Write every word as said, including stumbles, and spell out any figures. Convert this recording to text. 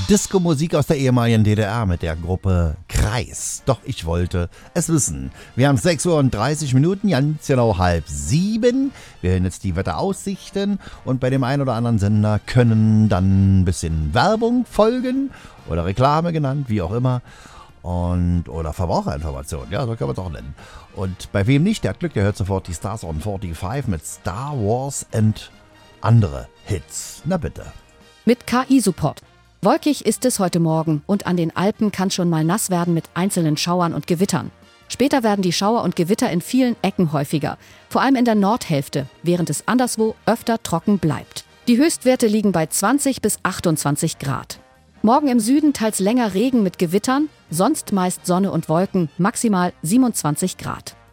Disco-Musik aus der ehemaligen D D R mit der Gruppe Kreis. Doch ich wollte es wissen. Wir haben sechs Uhr und dreißig Minuten, ganz genau halb sieben. Wir hören jetzt die Wetteraussichten und bei dem einen oder anderen Sender können dann ein bisschen Werbung folgen oder Reklame genannt, wie auch immer. Und, oder Verbraucherinformation, ja, so kann man es auch nennen. Und bei wem nicht, der hat Glück, der hört sofort die Stars on fünfundvierzig mit Star Wars und andere Hits. Na bitte. Mit K I-Support. Wolkig ist es heute Morgen und an den Alpen kann schon mal nass werden mit einzelnen Schauern und Gewittern. Später werden die Schauer und Gewitter in vielen Ecken häufiger, vor allem in der Nordhälfte, während es anderswo öfter trocken bleibt. Die Höchstwerte liegen bei zwanzig bis achtundzwanzig Grad. Morgen im Süden teils länger Regen mit Gewittern, sonst meist Sonne und Wolken, maximal siebenundzwanzig Grad.